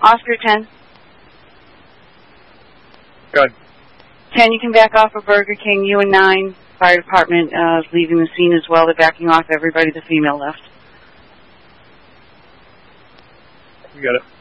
Oscar 10. Good. 10, you can back off of Burger King. You and 9, fire department is leaving the scene as well. They're backing off everybody. The female left. We got it.